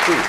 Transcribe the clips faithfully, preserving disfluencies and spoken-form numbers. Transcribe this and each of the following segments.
Děkuji.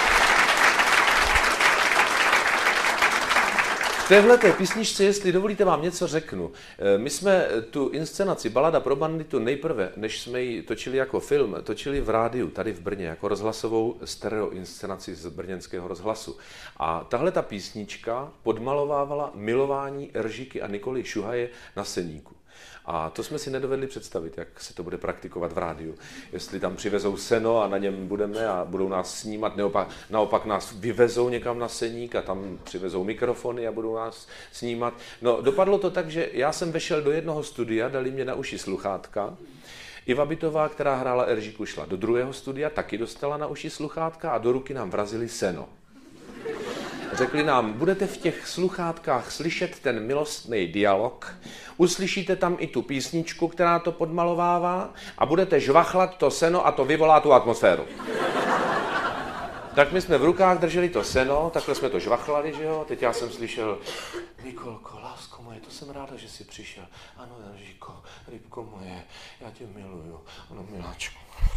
V téhleté písničce, jestli dovolíte, vám něco řeknu. My jsme tu inscenaci Balada pro banditu nejprve, než jsme ji točili jako film, točili v rádiu, tady v Brně, jako rozhlasovou stereo inscenaci z brněnského rozhlasu. A tahle ta písnička podmalovávala milování Eržíky a Nikoly Šuhaje na Seníku. A to jsme si nedovedli představit, jak se to bude praktikovat v rádiu. Jestli tam přivezou seno a na něm budeme a budou nás snímat, neopak, naopak nás vyvezou někam na Seník a tam přivezou mikrofony a budou nás snímat. No, dopadlo to tak, že já jsem vešel do jednoho studia, dali mě na uši sluchátka. Iva Bytová, která hrála Eržíku, šla do druhého studia, taky dostala na uši sluchátka a do ruky nám vrazili seno. Řekli nám, budete v těch sluchátkách slyšet ten milostný dialog, uslyšíte tam i tu písničku, která to podmalovává a budete žvachlat to seno a to vyvolá tu atmosféru. Tak my jsme v rukách drželi to seno, takhle jsme to žvachlali, že jo, teď já jsem slyšel, Nikolko, lásko moje, to jsem ráda, že jsi přišel. Ano, Eržíko, rybko moje, já tě miluju, ano, miláčku.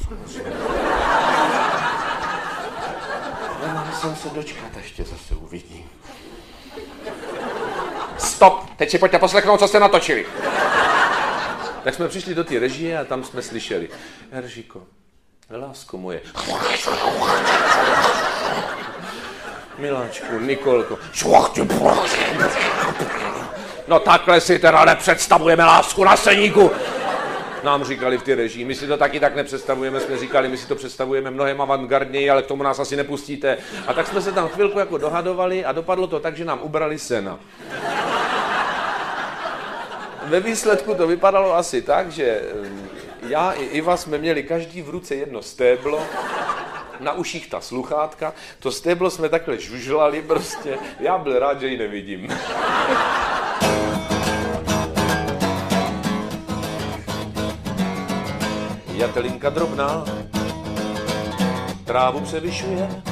Nemohl jsem se dočkat, ještě zase uvidím. Stop! Teď si pojďte poslechnout, co jste natočili. Tak jsme přišli do té režie a tam jsme slyšeli. Eržíko, lásko moje. Miláčku, Nikolko. No takhle si teda nepředstavujeme lásku na Seníku. Nám říkali v té režii, my si to taky tak nepředstavujeme, jsme říkali, my si to představujeme mnohem avantgardněji, ale k tomu nás asi nepustíte. A tak jsme se tam chvilku jako dohadovali a dopadlo to tak, že nám ubrali sena. Ve výsledku to vypadalo asi tak, že já i Iva jsme měli každý v ruce jedno stéblo, na uších ta sluchátka, to stéblo jsme takhle žužlali prostě, já byl rád, že ji nevidím. Jatelinka drobná trávu převyšuje,